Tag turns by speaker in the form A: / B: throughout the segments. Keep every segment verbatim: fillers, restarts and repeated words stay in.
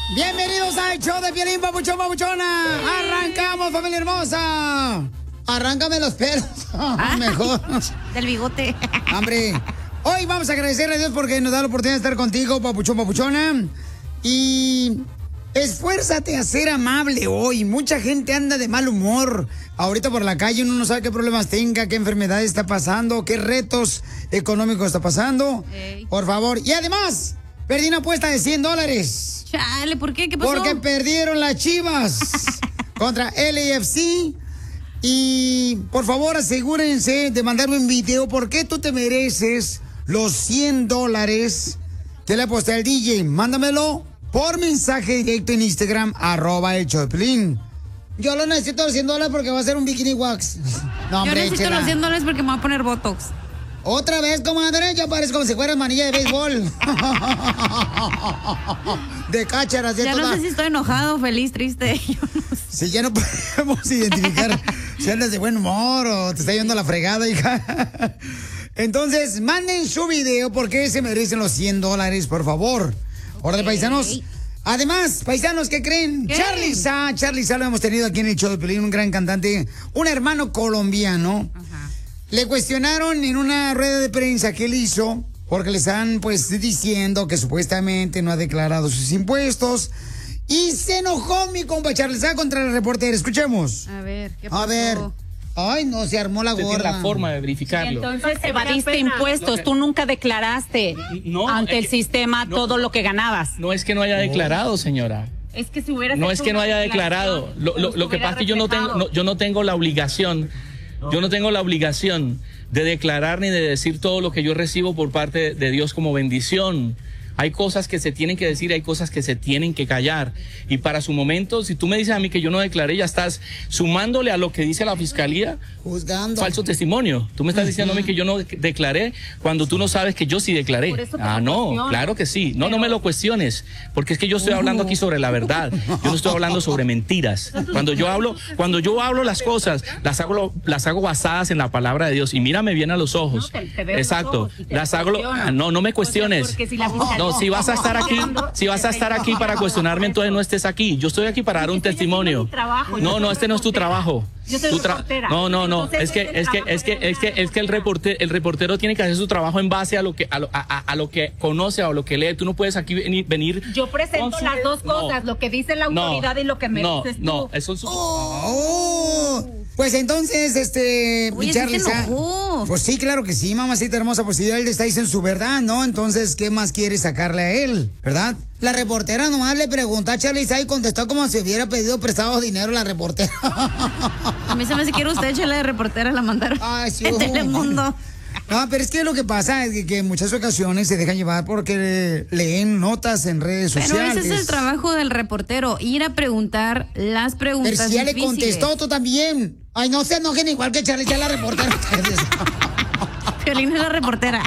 A: Bienvenidos al show de Piolín, papuchón, papuchona. Arrancamos, familia hermosa. Arráncame los pelos.
B: Ah,
A: mejor.
B: Del bigote.
A: Hombre, hoy vamos a agradecerle a Dios porque nos da la oportunidad de estar contigo, papuchón, papuchona. Y esfuérzate a ser amable hoy. Mucha gente anda de mal humor. Ahorita por la calle uno no sabe qué problemas tenga, qué enfermedad está pasando, qué retos económicos está pasando.
B: Ey.
A: Por favor. Y además, perdí una apuesta de cien dólares.
B: Chale, ¿por qué? ¿Qué pasó?
A: Porque perdieron las Chivas contra L A F C. Y por favor asegúrense de mandarme un video porque tú te mereces los cien dólares que le aposté al D J. Mándamelo por mensaje directo en Instagram, arroba el show de Piolín. Yo lo necesito los cien dólares porque va a ser un bikini wax. No, hombre,
B: Yo necesito
A: échela.
B: los cien dólares porque me voy a poner Botox.
A: Otra vez, comadre, ya parece como si fueras manilla de béisbol. De cácharas, de
B: Ya
A: toda.
B: no sé si estoy enojado, feliz, triste. Yo no sé.
A: Si ya no podemos identificar si andas de buen humor o te está yendo a la fregada, hija. Entonces, manden su video porque se merecen los cien dólares, por favor. Órale, paisanos. Además, paisanos, ¿qué creen?
B: ¿Qué?
A: Charly Sa, Charly Sa lo hemos tenido aquí en el show de Piolín, un gran cantante, un hermano colombiano.
B: Ajá.
A: Le cuestionaron en una rueda de prensa que él hizo, porque le están pues diciendo que supuestamente no ha declarado sus impuestos. Y se enojó mi compa Charly Sa contra el reportero. Escuchemos.
B: A ver, ¿qué pasó?
A: A ver. Ay, no, se armó la
C: Usted tiene
A: gorra.
C: la forma de verificarlo.
D: Entonces evadiste impuestos, tú nunca declaraste
C: No,
D: ante
C: es
D: el
C: que-
D: sistema
C: no.
D: todo lo que ganabas.
C: No es que no haya declarado, señora.
D: Es que si hubieras
C: No
D: hecho
C: es que no
D: una
C: haya
D: declaración,
C: declarado. Lo, lo-
D: pues
C: lo que
D: hubiera
C: pasa es que yo no tengo,
D: reflejado.
C: no, yo no tengo la obligación, yo no tengo la obligación de declarar ni de decir todo lo que yo recibo por parte de Dios como bendición. Hay cosas que se tienen que decir, hay cosas que se tienen que callar. Y para su momento, si tú me dices a mí que yo no declaré, ya estás sumándole a lo que dice la fiscalía
A: Juzgando.
C: falso testimonio. Tú me estás diciendo a mí que yo no de- declaré cuando tú no sabes que yo sí declaré.
D: Por eso te
C: Ah,
D: lo
C: no,
D: cuestiono.
C: claro que sí. No, no me lo cuestiones, porque es que yo estoy hablando aquí sobre la verdad. Yo no estoy hablando sobre mentiras. Cuando yo hablo, cuando yo hablo las cosas, las hago las hago basadas en la palabra de Dios y mírame bien a los ojos.
D: No, te- te veo los
C: Exacto.
D: ojos y te
C: Las hago
D: cuestiono.
C: ah, no, no me
D: O sea,
C: cuestiones.
D: porque si la fiscalía-
C: No, si vas a estar aquí, si vas a estar aquí para cuestionarme, entonces no estés aquí. Yo estoy aquí para dar un
D: Estoy haciendo
C: testimonio.
D: mi trabajo, yo
C: No,
D: soy
C: no, este no es tu
D: reportera.
C: trabajo.
D: Yo soy
C: Tu tra-
D: reportera.
C: No, no, no.
D: Entonces,
C: Es que,
D: ese
C: es que,
D: trabajo
C: es que,
D: debe
C: es que,
D: dar.
C: es que el reportero, el reportero tiene que hacer su trabajo en base a lo que, a lo, a, a- a lo que conoce o a lo que lee. Tú no puedes aquí venir. venir
D: Yo presento
C: con su-
D: las dos
C: No,
D: cosas, lo que dice la
C: no,
D: autoridad y lo que me
C: no,
D: dices tú.
C: No, eso es su-
A: Oh, pues entonces, este,
B: Oye,
A: mi
B: sí
A: Charly
B: se
A: Sa-
B: enojó.
A: Pues sí, claro que sí, mamacita hermosa, pues si él le está diciendo su verdad, ¿no? Entonces, ¿qué más quiere sacarle a él? ¿Verdad? La reportera nomás le preguntó a Charly Sa y contestó como si hubiera pedido prestado dinero la reportera.
B: A mí se me hace que era usted, chale de reportera, la mandaron.
A: Ay, sí.
B: En Telemundo.
A: No, pero es que lo que pasa es que, que en muchas ocasiones se dejan llevar porque leen notas en redes
B: Pero
A: sociales.
B: ese es el trabajo del reportero, ir a preguntar las preguntas
A: Pero si ya le
B: difíciles.
A: contestó tú también. Ay, no se enojen igual que Charly Sa la reportera.
B: Piolín es la reportera.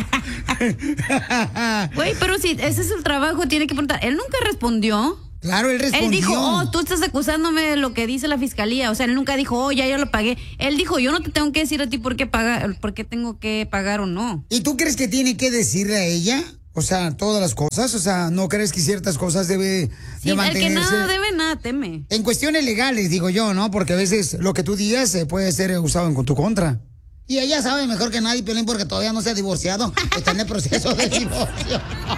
B: Güey, pero si ese es el trabajo, tiene que preguntar. Él nunca respondió.
A: Claro, él respondió.
B: Él dijo, oh, tú estás acusándome de lo que dice la fiscalía. O sea, él nunca dijo, oh, ya yo lo pagué. Él dijo, yo no te tengo que decir a ti por qué pagar, por qué tengo que pagar o no.
A: ¿Y tú crees que tiene que decirle a ella? O sea, todas las cosas. O sea, ¿no crees que ciertas cosas debe
B: Sí,
A: de
B: el que
A: mantenerse?
B: nada debe, nada teme.
A: En cuestiones legales, digo yo, ¿no? Porque a veces lo que tú digas eh, puede ser usado en tu contra. Y ella sabe mejor que nadie, Piolín, porque todavía no se ha divorciado. Está en el proceso de divorcio.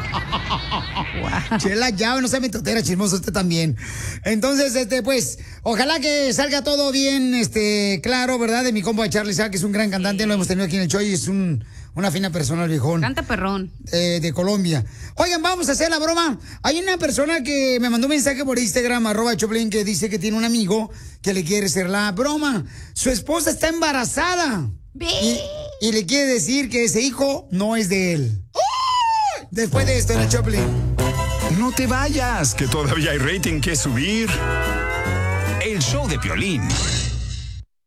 A: Chela llave, no se me tutera, chismoso usted también. Entonces, este, pues, ojalá que salga todo bien, este, claro, ¿verdad? De mi compa Charly Sa, que es un gran cantante, lo hemos tenido aquí en el show y es un, una fina persona, el viejón.
B: Canta perrón.
A: Eh, de Colombia. Oigan, vamos a hacer la broma. Hay una persona que me mandó un mensaje por Instagram, arroba Choplin, que dice que tiene un amigo que le quiere hacer la broma. Su esposa está embarazada. Y, y le quiere decir que ese hijo no es de él. ¡Oh! Después de esto, en el Choplin.
E: No te vayas, que todavía hay rating que subir. El show de Piolín.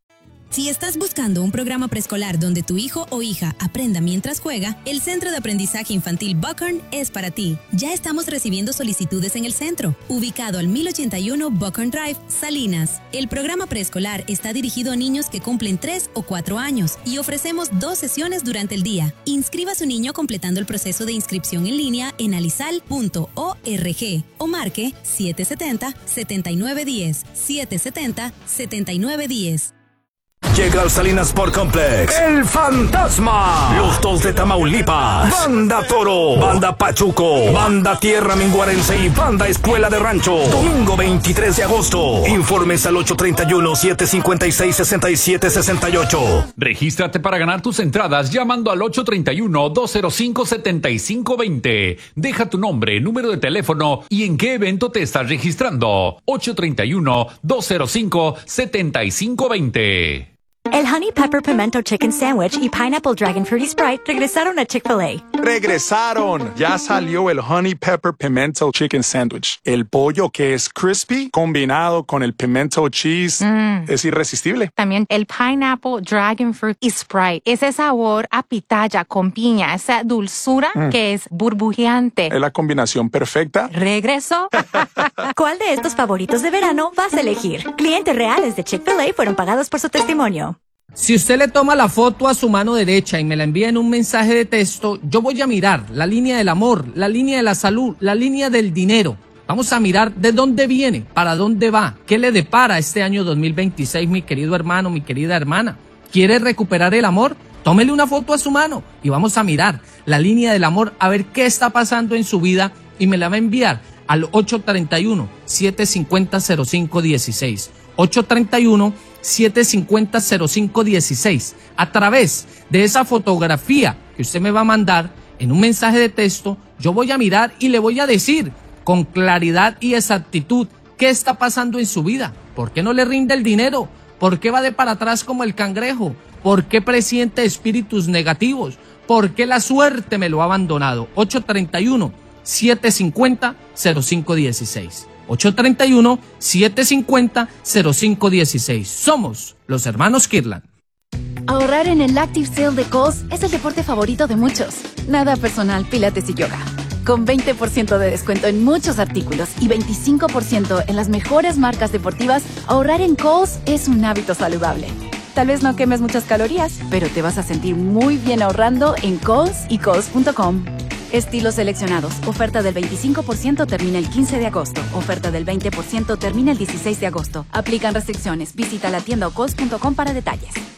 F: Si estás buscando un programa preescolar donde tu hijo o hija aprenda mientras juega, el Centro de Aprendizaje Infantil Buckhorn es para ti. Ya estamos recibiendo solicitudes en el centro, ubicado al mil ochenta y uno Buckhorn Drive, Salinas. El programa preescolar está dirigido a niños que cumplen tres o cuatro años y ofrecemos dos sesiones durante el día. Inscriba a su niño completando el proceso de inscripción en línea en alisal punto org o marque siete setenta, setenta y nueve diez, siete setenta, setenta y nueve diez.
E: Llega al Salinas Sport Complex El Fantasma, los dos de Tamaulipas, Banda Toro, Banda Pachuco, Banda Tierra Minguarense y Banda Escuela de Rancho. Domingo veintitrés de agosto. Informes al ocho treinta y uno, siete cincuenta y seis, sesenta y siete sesenta y ocho.
G: Regístrate para ganar tus entradas llamando al ocho treinta y uno, dos cero cinco, setenta y cinco veinte. Deja tu nombre, número de teléfono y en qué evento te estás registrando. ocho treinta y uno, dos cero cinco, setenta y cinco veinte.
H: El Honey Pepper Pimento Chicken Sandwich y Pineapple Dragon Fruity Sprite regresaron a Chick-fil-A.
I: ¡Regresaron! Ya salió el Honey Pepper Pimento Chicken Sandwich. El pollo que es crispy combinado con el pimento cheese mm. es irresistible.
D: También el Pineapple Dragon Fruit y Sprite. Ese sabor a pitaya con piña, esa dulzura mm. que es burbujeante.
I: Es la combinación perfecta.
D: ¿Regreso?
H: ¿Cuál de estos favoritos de verano vas a elegir? Clientes reales de Chick-fil-A fueron pagados por su testimonio.
J: Si usted le toma la foto a su mano derecha y me la envía en un mensaje de texto, yo voy a mirar la línea del amor, la línea de la salud, la línea del dinero. Vamos a mirar de dónde viene, para dónde va, qué le depara este año dos mil veintiséis, mi querido hermano, mi querida hermana. ¿Quiere recuperar el amor? Tómele una foto a su mano y vamos a mirar la línea del amor, a ver qué está pasando en su vida y me la va a enviar al ocho treinta y uno, siete cincuenta, cero cinco dieciséis. ocho treinta y uno, siete cincuenta, cero cinco dieciséis. A través de esa fotografía que usted me va a mandar en un mensaje de texto, yo voy a mirar y le voy a decir con claridad y exactitud qué está pasando en su vida. ¿Por qué no le rinde el dinero? ¿Por qué va de para atrás como el cangrejo? ¿Por qué presiente espíritus negativos? ¿Por qué la suerte me lo ha abandonado? ocho treinta y uno, siete cincuenta, cero cinco dieciséis. ocho treinta y uno, siete cincuenta, cero cinco dieciséis. Somos los hermanos Kirtland.
K: Ahorrar en el Active Sale de Kohl's es el deporte favorito de muchos. Nada personal, pilates y yoga. Con veinte por ciento de descuento en muchos artículos y veinticinco por ciento en las mejores marcas deportivas, ahorrar en Kohl's es un hábito saludable. Tal vez no quemes muchas calorías, pero te vas a sentir muy bien ahorrando en Kohl's y Kohls punto com. Estilos seleccionados. Oferta del veinticinco por ciento termina el quince de agosto. Oferta del veinte por ciento termina el dieciséis de agosto. Aplican restricciones. Visita la tienda o kohls punto com para detalles.